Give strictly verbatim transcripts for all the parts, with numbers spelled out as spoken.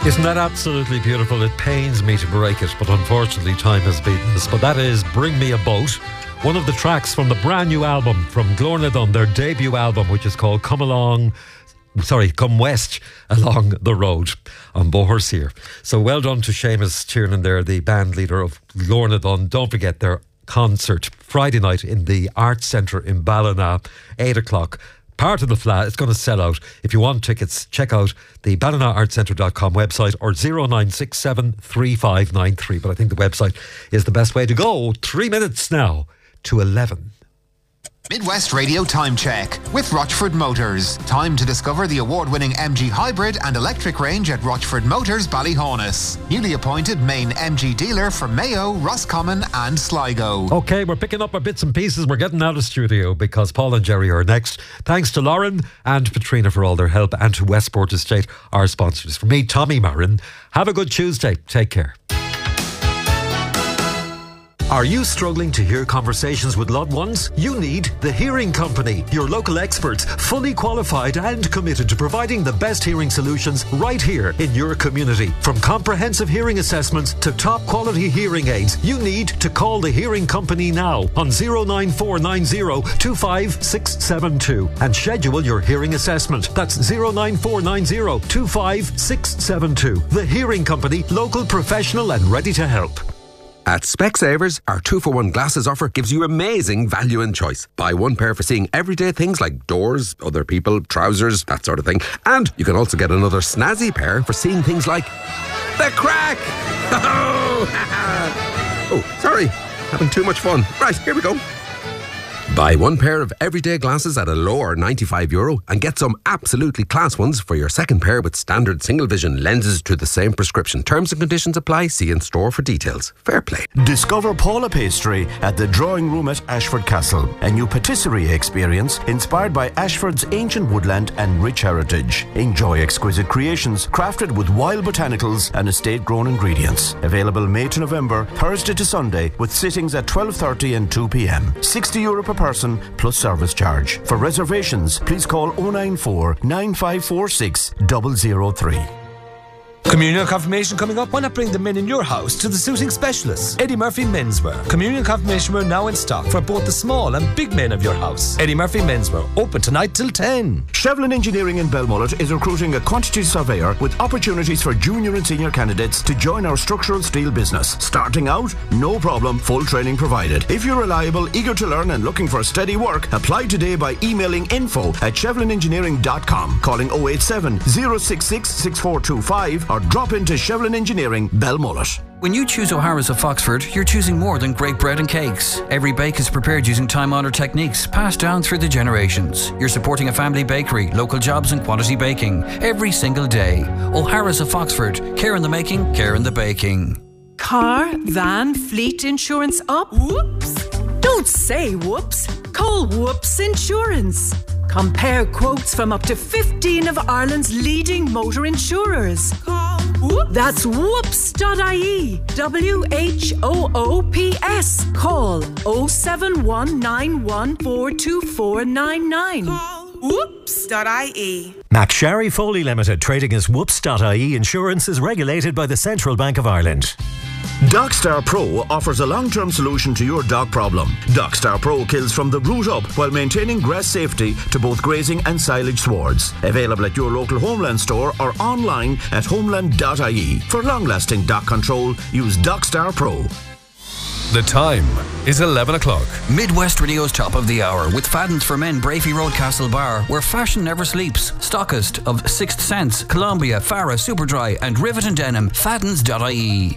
Isn't that absolutely beautiful? It pains me to break it, but unfortunately time has beaten us. But that is Bring Me a Boat, one of the tracks from the brand new album from Glornadon, their debut album, which is called Come Along, sorry, Come West Along the Road on Bohorse here. So well done to Seamus Tiernan there, the band leader of Glornadon. Don't forget their concert Friday night in the Arts Centre in Ballina, eight o'clock. Part of the flat, it's going to sell out. If you want tickets, check out the ballina arts centre dot com website or zero nine six seven three five nine three. But I think the website is the best way to go. Three minutes now to eleven. Midwest Radio Time Check with Rochford Motors. Time to discover the award-winning M G Hybrid and electric range at Rochford Motors, Ballyhonus. Newly appointed main M G dealer for Mayo, Roscommon and Sligo. OK, we're picking up our bits and pieces. We're getting out of studio because Paul and Jerry are next. Thanks to Lauren and Patrina for all their help, and to Westport Estate, our sponsors. For me, Tommy Marin, have a good Tuesday. Take care. Are you struggling to hear conversations with loved ones? You need The Hearing Company, your local experts, fully qualified and committed to providing the best hearing solutions right here in your community. From comprehensive hearing assessments to top quality hearing aids, you need to call The Hearing Company now on zero nine four nine zero two five six seven two and schedule your hearing assessment. That's zero nine four nine zero two five six seven two. The Hearing Company, local, professional and ready to help. At Specsavers, our two for one glasses offer gives you amazing value and choice. Buy one pair for seeing everyday things like doors, other people, trousers, that sort of thing. And you can also get another snazzy pair for seeing things like the crack. Oh, sorry, having too much fun. Right, here we go. Buy one pair of everyday glasses at a lower ninety-five euro and get some absolutely class ones for your second pair with standard single vision lenses to the same prescription. Terms and conditions apply. See in store for details. Fair play. Discover Paula Pastry at the Drawing Room at Ashford Castle. A new patisserie experience inspired by Ashford's ancient woodland and rich heritage. Enjoy exquisite creations crafted with wild botanicals and estate-grown ingredients. Available May to November, Thursday to Sunday, with sittings at twelve thirty and two p.m. sixty euro per person plus service charge. For reservations, please call oh nine four nine five four six zero zero three. Communion confirmation coming up? Why not bring the men in your house to the suiting specialists? Eddie Murphy Menswear. Communion confirmation wear now in stock for both the small and big men of your house. Eddie Murphy Menswear, open tonight till ten. Shevlin Engineering in Belmullet is recruiting a quantity surveyor with opportunities for junior and senior candidates to join our structural steel business. Starting out, no problem, full training provided. If you're reliable, eager to learn and looking for steady work, apply today by emailing info at shevlin engineering dot com, calling oh eight seven, oh six six, six four two five or drop into Shevlin Engineering, Belmullet. When you choose O'Hara's of Foxford, you're choosing more than great bread and cakes. Every bake is prepared using time-honoured techniques passed down through the generations. You're supporting a family bakery, local jobs and quality baking every single day. O'Hara's of Foxford. Care in the making, care in the baking. Car, van, fleet insurance up? Whoops! Don't say whoops. Call Whoops Insurance. Compare quotes from up to fifteen of Ireland's leading motor insurers. Call Whoops. That's whoops dot I E. W H O O P S. Call oh seven one nine one four two four nine nine. Call whoops dot I E. McSharry Foley Limited, trading as whoops dot I E Insurance, is regulated by the Central Bank of Ireland. DocStar Pro offers a long-term solution to your dog problem. DocStar Pro kills from the root up while maintaining grass safety to both grazing and silage swards. Available at your local Homeland store or online at homeland dot I E. For long-lasting dog control, use DocStar Pro. The time is eleven o'clock. Midwest Radio's top of the hour with Fadden's for Men, Brafey Road, Castle Bar, where fashion never sleeps. Stockist of Sixth Sense, Columbia, Farah, Superdry and Rivet and Denim. Faddens dot I E.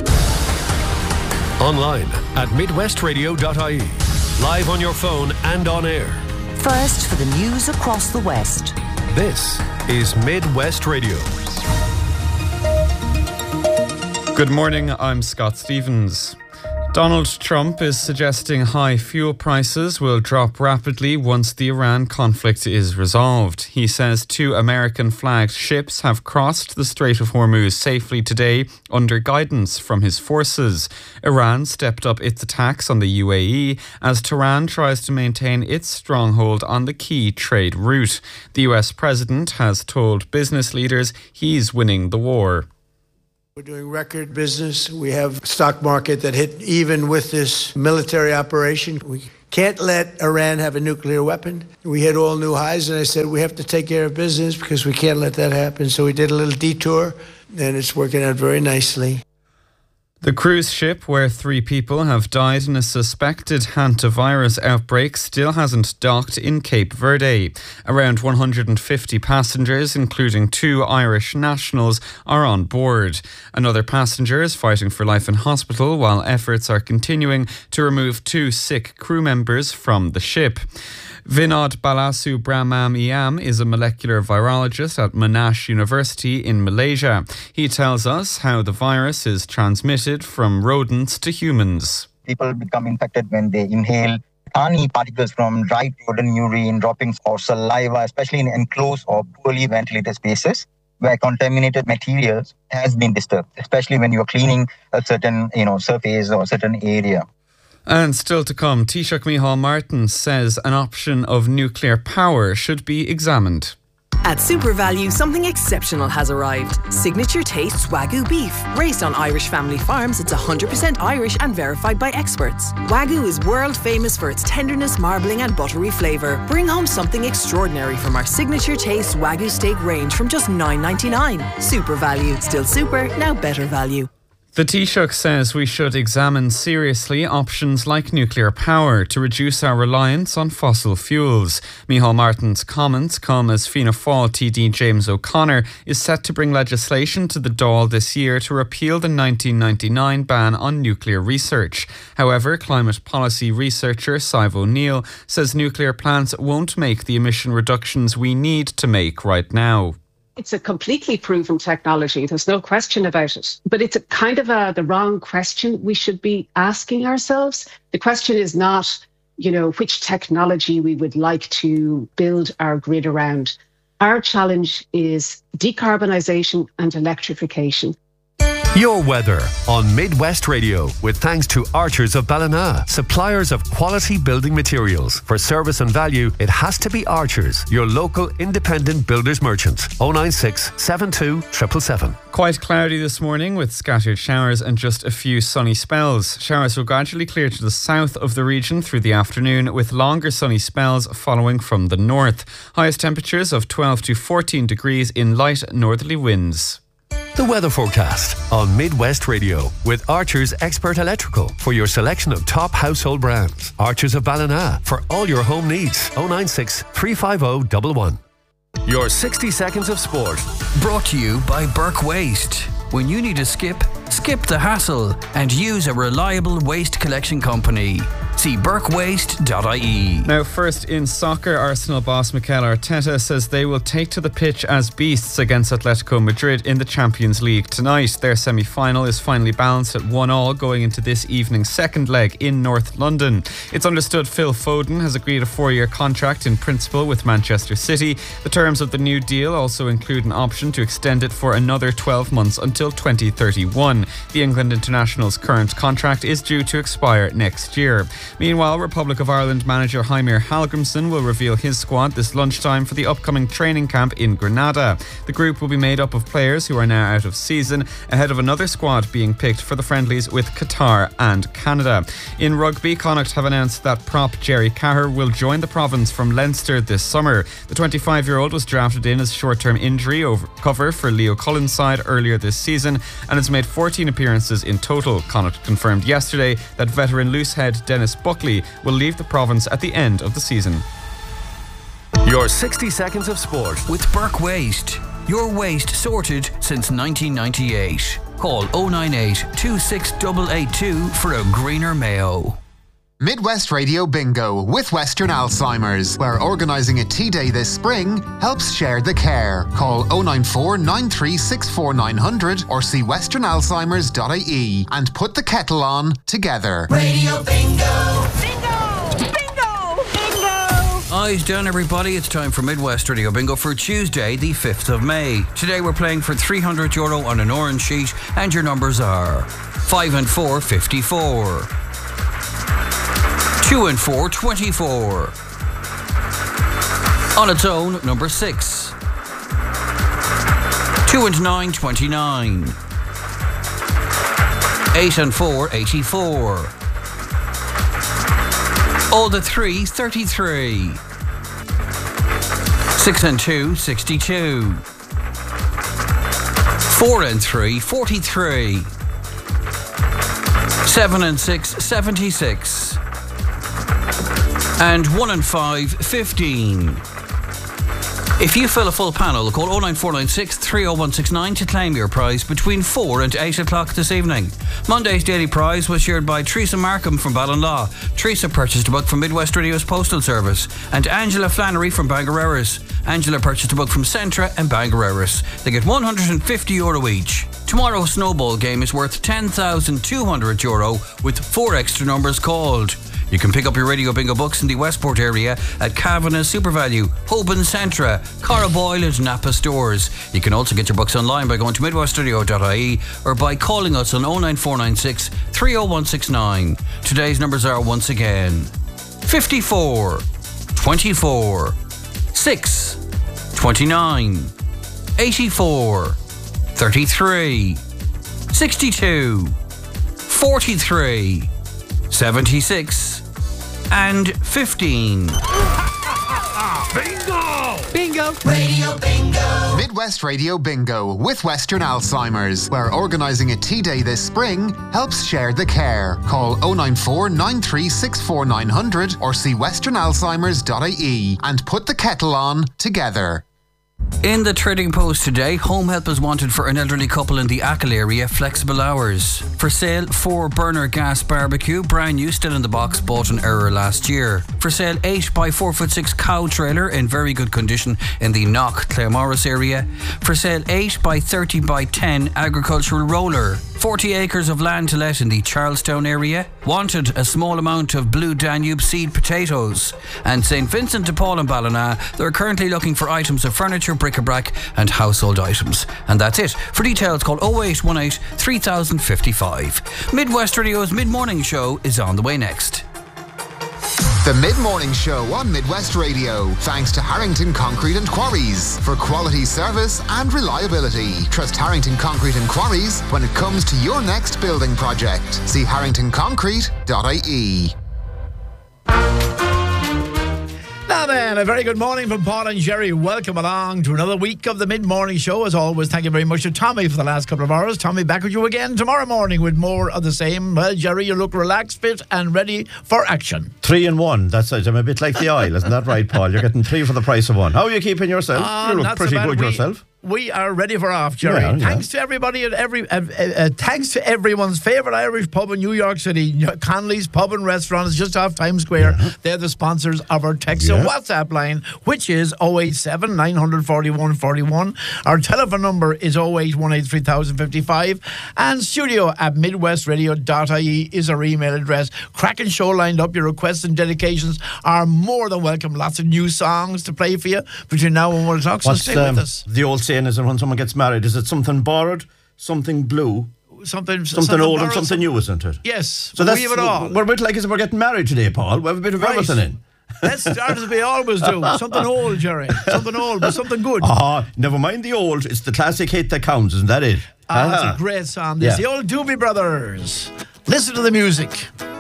Online at midwest radio dot I E. Live on your phone and on air. First for the news across the West. This is Midwest Radio. Good morning, I'm Scott Stevens. Donald Trump is suggesting high fuel prices will drop rapidly once the Iran conflict is resolved. He says two American-flagged ships have crossed the Strait of Hormuz safely today under guidance from his forces. Iran stepped up its attacks on the U A E as Tehran tries to maintain its stronghold on the key trade route. The U S president has told business leaders he's winning the war. We're doing record business. We have a stock market that hit even with this military operation. We can't let Iran have a nuclear weapon. We hit all new highs, and I said we have to take care of business because we can't let that happen. So we did a little detour, and it's working out very nicely. The cruise ship where three people have died in a suspected hantavirus outbreak still hasn't docked in Cape Verde. Around one hundred fifty passengers, including two Irish nationals, are on board. Another passenger is fighting for life in hospital while efforts are continuing to remove two sick crew members from the ship. Vinod Balasubramaniam is a molecular virologist at Monash University in Malaysia. He tells us how the virus is transmitted from rodents to humans. People become infected when they inhale tiny particles from dry rodent urine, droppings or saliva, especially in enclosed or poorly ventilated spaces where contaminated materials has been disturbed, especially when you're cleaning a certain, you know, surface or a certain area. And still to come, Taoiseach Micheál Martin says an option of nuclear power should be examined. At SuperValu, something exceptional has arrived. Signature Tastes Wagyu beef. Raised on Irish family farms, it's one hundred percent Irish and verified by experts. Wagyu is world famous for its tenderness, marbling and buttery flavour. Bring home something extraordinary from our Signature Taste Wagyu steak range from just nine ninety-nine. SuperValu. Still super, now better value. The Taoiseach says we should examine seriously options like nuclear power to reduce our reliance on fossil fuels. Micheál Martin's comments come as Fianna Fáil T D James O'Connor is set to bring legislation to the Dáil this year to repeal the nineteen ninety-nine ban on nuclear research. However, climate policy researcher Sive O'Neill says nuclear plants won't make the emission reductions we need to make right now. It's a completely proven technology. There's no question about it. But it's a kind of a, the wrong question we should be asking ourselves. The question is not, you know, which technology we would like to build our grid around. Our challenge is decarbonisation and electrification. Your weather on Midwest Radio with thanks to Archers of Ballina, suppliers of quality building materials. For service and value, it has to be Archers, your local independent builders merchant. oh nine six, seven two, seven seven seven. Quite cloudy this morning with scattered showers and just a few sunny spells. Showers will gradually clear to the south of the region through the afternoon, with longer sunny spells following from the north. Highest temperatures of twelve to fourteen degrees in light northerly winds. The weather forecast on Midwest Radio with Archers Expert Electrical for your selection of top household brands. Archers of Ballina for all your home needs. oh nine six, three five oh, one one. Your sixty seconds of sport. Brought to you by Burke Waste. When you need a skip, skip the hassle and use a reliable waste collection company. See burke waste dot I E. Now, first in soccer, Arsenal boss Mikel Arteta says they will take to the pitch as beasts against Atletico Madrid in the Champions League tonight. Their semi-final is finally balanced at one all going into this evening's second leg in North London. It's understood Phil Foden has agreed a four-year contract in principle with Manchester City. The terms of the new deal also include an option to extend it for another twelve months until twenty thirty-one. The England international's current contract is due to expire next year. Meanwhile, Republic of Ireland manager Heimir Hallgrímsson will reveal his squad this lunchtime for the upcoming training camp in Granada. The group will be made up of players who are now out of season, ahead of another squad being picked for the friendlies with Qatar and Canada. In rugby, Connacht have announced that prop Jerry Caher will join the province from Leinster this summer. The twenty-five-year-old was drafted in as short-term injury over cover for Leo Cullen's side earlier this season and has made fourteen appearances in total. Connacht confirmed yesterday that veteran loosehead Dennis Buckley will leave the province at the end of the season. Your sixty seconds of sport with Burke Waste. Your waste sorted since nineteen ninety-eight. Call oh nine eight, two six eight eight two for a greener Mayo. Midwest Radio Bingo with Western Alzheimer's, where organising a tea day this spring helps share the care. Call oh nine four, nine three six four, nine hundred or see western alzheimers dot I E and put the kettle on together. Radio Bingo! Bingo! Bingo! Bingo! Eyes down, everybody. It's time for Midwest Radio Bingo for Tuesday, the fifth of May. Today we're playing for three hundred euro on an orange sheet, and your numbers are five and four, fifty-four. two and four, twenty-four. On its own, number six. two and nine, twenty-nine. eight and four, eighty-four. All the three, thirty-three. six and two, sixty-two. four and three, forty-three. seven and six, seventy-six. And one and five, fifteen. If you fill a full panel, call oh nine four nine six, three oh one six nine to claim your prize between four and eight o'clock this evening. Monday's daily prize was shared by Teresa Markham from Ballinlaw. Teresa purchased a book from Midwest Radio's Postal Service. And Angela Flannery from Bangareras. Angela purchased a book from Centra and Bangareras. They get one hundred fifty euro each. Tomorrow's snowball game is worth ten thousand two hundred euro with four extra numbers called. You can pick up your Radio Bingo books in the Westport area at Kavanagh, SuperValue, Hoban Centra, Carraboyle and Napa stores. You can also get your books online by going to midwest radio dot I E or by calling us on oh nine four nine six, three oh one six nine. Today's numbers are once again fifty-four, twenty-four, six, twenty-nine, eighty-four, thirty-three, sixty-two, forty-three, seventy-six, and fifteen. Bingo! Bingo! Radio Bingo! Midwest Radio Bingo with Western Alzheimer's, where organising a tea day this spring helps share the care. Call oh nine four, nine three six four, nine hundred or see western alzheimers dot I E and put the kettle on together. In the Trading Post today, home help is wanted for an elderly couple in the Achill area, flexible hours. For sale, four burner gas barbecue, brand new, still in the box, bought in error last year. For sale, eight by four foot six cow trailer in very good condition in the Knock, Claremorris area. For sale, eight by thirty by ten agricultural roller. forty acres of land to let in the Charlestown area. Wanted a small amount of Blue Danube seed potatoes. And Saint Vincent de Paul and Ballina, they're currently looking for items of furniture, bric-a-brac and household items. And that's it. For details, call oh eight one eight, three thousand fifty-five. Midwest Radio's mid-morning show is on the way next. The Mid-Morning Show on Midwest Radio, thanks to Harrington Concrete and Quarries. For quality service and reliability, trust Harrington Concrete and Quarries when it comes to your next building project. See harrington concrete dot I E. Now then, a very good morning from Paul and Jerry. Welcome along to another week of the Mid-Morning Show. As always, thank you very much to Tommy for the last couple of hours. Tommy, back with you again tomorrow morning with more of the same. Well, Jerry, you look relaxed, fit and ready for action. Three and one, that's it. I'm a bit like the oil, isn't that right, Paul? You're getting three for the price of one. How are you keeping yourself? Uh, you look pretty so good we, yourself. We are ready for off, Jerry. Yeah, yeah. Thanks to everybody at every. Uh, uh, uh, thanks to everyone's favourite Irish pub in New York City, Connolly's Pub and Restaurant is just off Times Square. Yeah. They're the sponsors of our text and yeah. WhatsApp line, which is oh eight seven, nine four one, four one. Our telephone number is oh eight one eight, three thousand fifty-five, and studio at midwest radio dot I E is our email address. Cracking show lined up. Your requests and dedications are more than welcome. Lots of new songs to play for you between now and one o'clock. So What's stay um, with us. The old saying is that when someone gets married, is it something borrowed, something blue, something something, something old borrowed, and something new, isn't it? Yes, so that's we have it all. We're a bit like as if we're getting married today, Paul. We have a bit of Right. everything in. Let's start as we always do. Something old, Jerry. Something old, but something good. Ah, never mind the old. It's the classic hit that counts, isn't that it? Ah, Uh-huh. that's a great song. This Yeah. the old Doobie Brothers. Listen to the music.